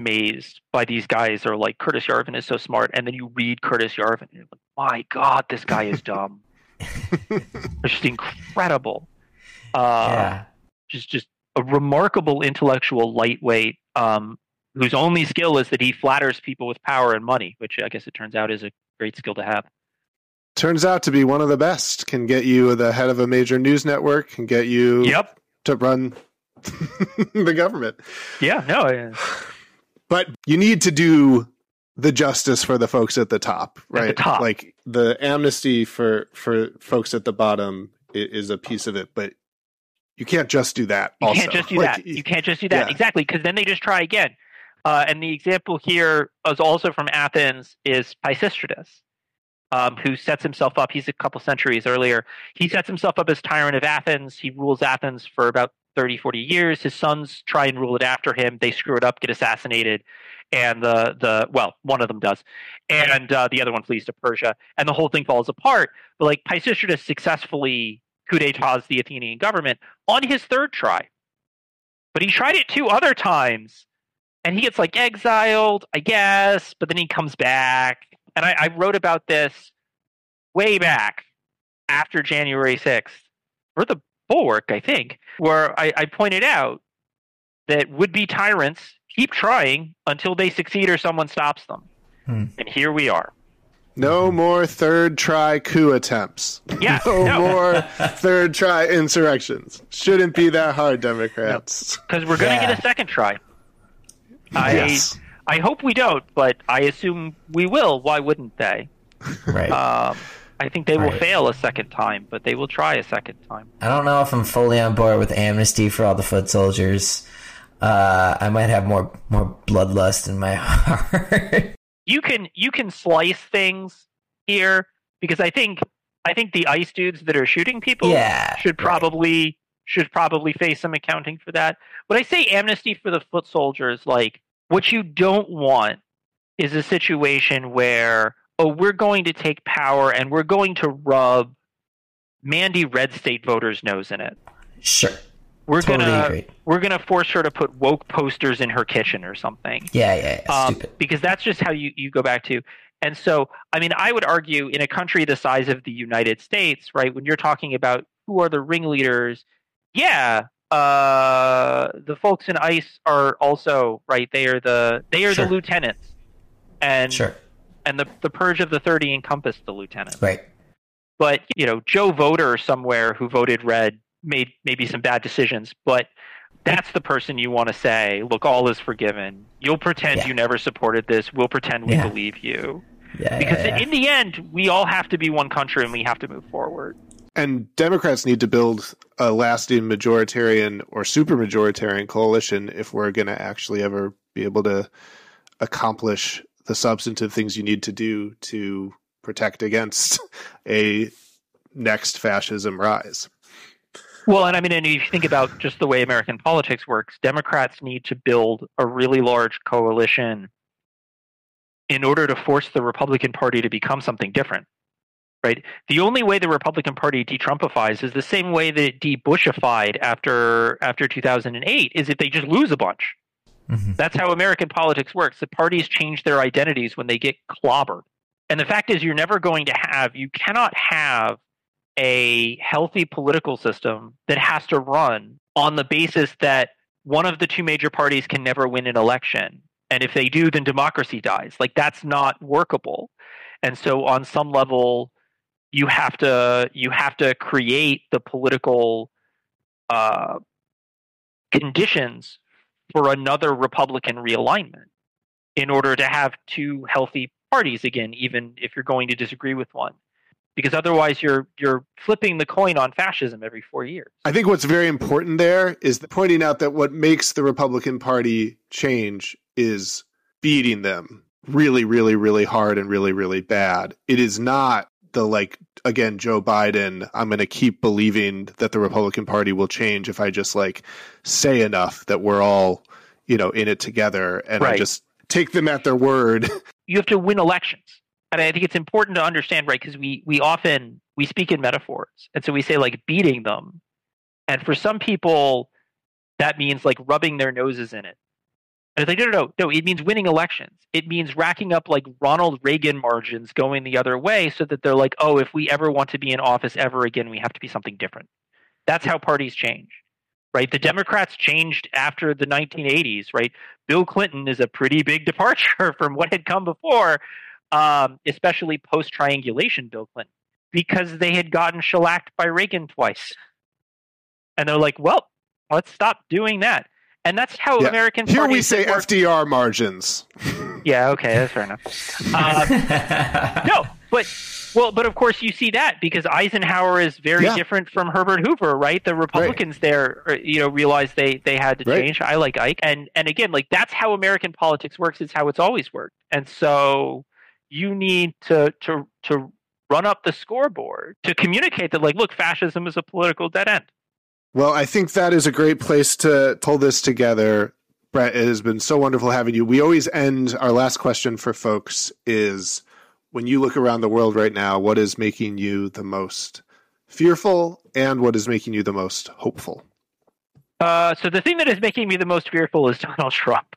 amazed by these guys are like, Curtis Yarvin is so smart. And then you read Curtis Yarvin and you're like, my God, this guy is dumb. It's just incredible. Just a remarkable intellectual lightweight whose only skill is that he flatters people with power and money, which I guess it turns out is a great skill to have. Turns out to be one of the best. Can get you the head of a major news network, can get you to run the government. But you need to do the justice for the folks at the top, right? At the top. Like the amnesty for folks at the bottom is a piece of it, but you can't just do that. You can't just do that. You can't just do that. Yeah. Exactly, because then they just try again. And the example here is also from Athens is Pisistratus, who sets himself up. He's a couple centuries earlier. He sets himself up as tyrant of Athens. He rules Athens for about 30, 40 years. His sons try and rule it after him. They screw it up, get assassinated. And one of them does. And the other one flees to Persia. And the whole thing falls apart. But like Pisistratus successfully coup d'etats the Athenian government on his third try. But he tried it 2 other times. And he gets like exiled, I guess. But then he comes back. And I wrote about this way back after January 6th. For the Bulwark, I think, where I pointed out that would-be tyrants keep trying until they succeed or someone stops them. And here we are. No more third try coup attempts. Yeah, no more third try insurrections. Shouldn't be that hard, Democrats. Because we're going to get a second try. Yes. I hope we don't, but I assume we will. Why wouldn't they? Right. I think they will fail a second time, but they will try a second time. I don't know if I'm fully on board with amnesty for all the foot soldiers. I might have more bloodlust in my heart. You can slice things here because I think the ICE dudes that are shooting people should probably face some accounting for that. When I say amnesty for the foot soldiers, like what you don't want is a situation where we're going to take power and we're going to rub Mandy Red State voters' nose in it. Sure. We're gonna force her to put woke posters in her kitchen or something. Yeah. Stupid. Because that's just how you go back to. And so, I mean, I would argue in a country the size of the United States, right, when you're talking about who are the ringleaders, the folks in ICE are also, right, they are the lieutenants. And and the purge of the 30 encompassed the lieutenants. Right. But, Joe Voter somewhere who voted red made maybe some bad decisions, but that's the person you want to say, look, all is forgiven. You'll pretend you never supported this. We'll pretend we believe you. Because in the end, we all have to be one country and we have to move forward. And Democrats need to build a lasting majoritarian or supermajoritarian coalition if we're going to actually ever be able to accomplish the substantive things you need to do to protect against a next fascism rise. Well, and I mean, and if you think about just the way American politics works, Democrats need to build a really large coalition in order to force the Republican Party to become something different, right? The only way the Republican Party de-Trumpifies is the same way that it de-Bushified after 2008, is if they just lose a bunch. Mm-hmm. That's how American politics works. The parties change their identities when they get clobbered. And the fact is, you cannot have a healthy political system that has to run on the basis that one of the two major parties can never win an election. And if they do, then democracy dies. Like, that's not workable. And so on some level, you have to create the political conditions for another Republican realignment in order to have two healthy parties again, even if you're going to disagree with one. Because otherwise you're flipping the coin on fascism every 4 years. I think what's very important there is pointing out that what makes the Republican Party change is beating them really, really, really hard and really, really bad. It is not again, Joe Biden, I'm going to keep believing that the Republican Party will change if I just say enough that we're all, in it together and I just take them at their word. You have to win elections. And I think it's important to understand, right, because we often speak in metaphors. And so we say beating them. And for some people, that means rubbing their noses in it. And it's like, no, it means winning elections. It means racking up like Ronald Reagan margins going the other way so that they're like, oh, if we ever want to be in office ever again, we have to be something different. That's how parties change, right? The Democrats changed after the 1980s, right? Bill Clinton is a pretty big departure from what had come before, especially post-triangulation Bill Clinton, because they had gotten shellacked by Reagan twice. And they're like, well, let's stop doing that. And that's how American Here parties we say work. FDR margins. Yeah, okay, that's fair enough. No, but of course you see that because Eisenhower is very different from Herbert Hoover, right? The Republicans there, realized they had to change. I like Ike, and again, like that's how American politics works. It's how it's always worked, and so you need to run up the scoreboard to communicate that, like, look, fascism is a political dead end. Well, I think that is a great place to pull this together. Brett, it has been so wonderful having you. We always end, our last question for folks is, when you look around the world right now, what is making you the most fearful and what is making you the most hopeful? So the thing that is making me the most fearful is Donald Trump.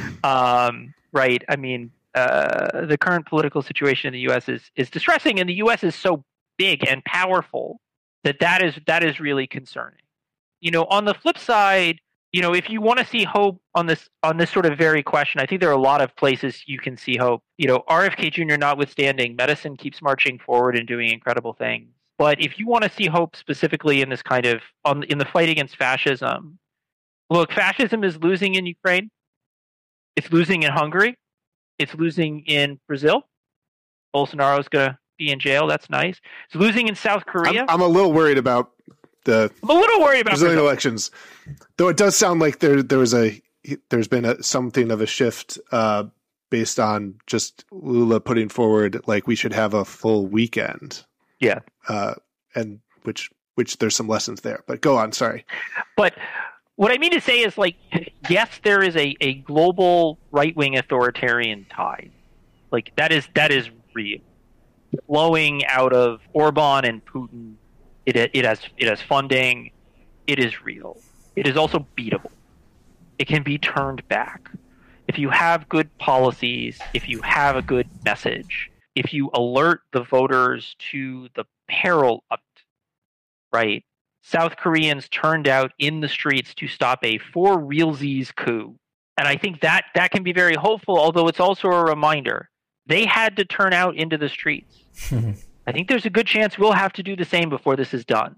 Right? I mean, the current political situation in the U.S. is distressing, and the U.S. is so big and powerful that is really concerning. On the flip side, if you want to see hope on this sort of very question, I think there are a lot of places you can see hope. RFK Jr. notwithstanding, medicine keeps marching forward and doing incredible things. But if you want to see hope specifically in this kind of in the fight against fascism, look, fascism is losing in Ukraine. It's losing in Hungary. It's losing in Brazil. Bolsonaro's going to be in jail. That's nice. It's losing in South Korea. I'm a little worried about I'm a little worried about Brazilian elections, though it does sound like there's been something of a shift based on just Lula putting forward like we should have a full weekend. Yeah, and which there's some lessons there. But go on, sorry. But what I mean to say is, like, yes, there is a global right-wing authoritarian tide. Like that is real, flowing out of Orban and Putin. It has funding. It is real. It is also beatable. It can be turned back. If you have good policies, if you have a good message, if you alert the voters to the peril of it, right? South Koreans turned out in the streets to stop a for realsies coup. And I think that can be very hopeful, although it's also a reminder. They had to turn out into the streets. I think there's a good chance we'll have to do the same before this is done.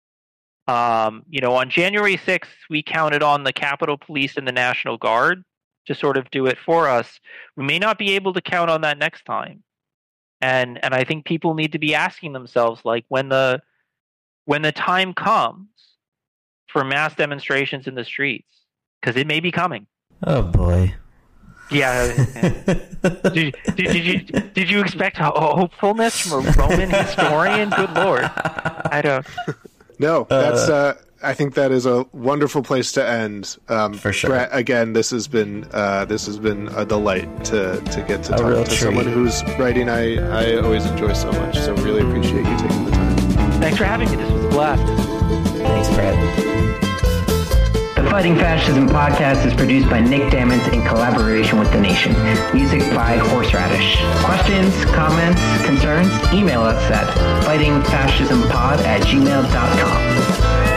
On January 6th, we counted on the Capitol Police and the National Guard to sort of do it for us. We may not be able to count on that next time. And I think people need to be asking themselves, like, when the time comes for mass demonstrations in the streets, because it may be coming. Oh boy. Yeah. Did you expect hopefulness from a Roman historian? Good Lord. I don't. No, that's. I think that is a wonderful place to end. For sure. Brett, again, this has been a delight to get to talk to treat. someone who's writing. I always enjoy so much. So really appreciate you taking the time. Thanks for having me. This was a blast. Thanks, Brett. The Fighting Fascism podcast is produced by Nick Dammons in collaboration with The Nation. Music by Horseradish. Questions, comments, concerns? Email us at fightingfascismpod@gmail.com.